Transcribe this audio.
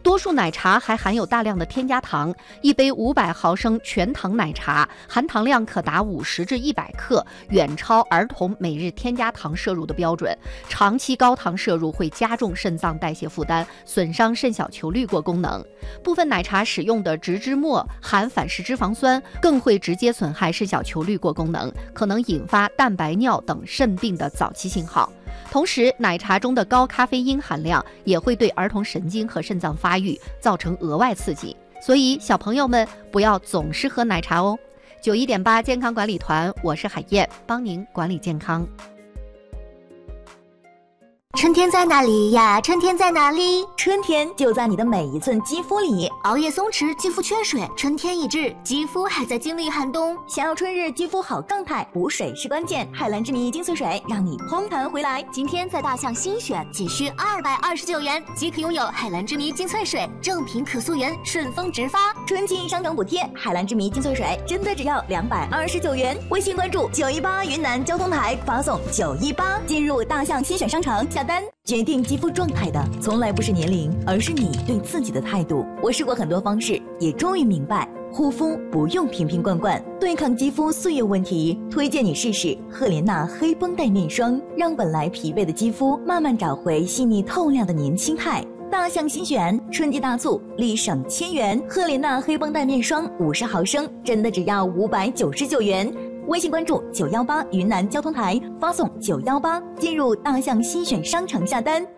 多数奶茶还含有大量的添加糖，一杯500毫升全糖奶茶含糖量可达50至100克，远超儿童每日添加糖摄入的标准。长期高糖摄入会加重肾脏代谢负担，损伤肾小球滤过功能。部分奶茶使用的植脂末含反式脂肪酸，更会直接损害肾小球滤过功能，可能引发蛋白尿等肾病的早期信号。同时，奶茶中的高咖啡因含量也会对儿童神经和肾脏发育造成额外刺激，所以小朋友们不要总是喝奶茶哦。91.8健康管理团，我是海燕，帮您管理健康。 春天在哪里呀？春天在哪里？ 春天就在你的每一寸肌肤里。 熬夜松弛，肌肤缺水，春天已至，肌肤还在经历寒冬。 想要春日肌肤好状态，补水是关键。海蓝之谜精粹水让你嘭弹回来。 今天在大象新选，仅需229元即可拥有海蓝之谜精粹水，正品可溯源，顺丰直发。 春季商场补贴，海蓝之谜精粹水真的只要229元。微信关注918云南交通台，发送918进入大象新选商城下单。决定肌肤状态的从来不是年龄，而是你对自己的态度。我试过很多方式，也终于明白护肤不用瓶瓶罐罐，对抗肌肤岁月问题，推荐你试试赫莲娜黑绷带面霜，让本来疲惫的肌肤慢慢找回细腻透亮的年轻态。大象新选春季大促，立省1000元，赫莲娜黑绷带面霜50毫升，真的只要599元。微信关注918云南交通台，发送918进入大象新选商城下单。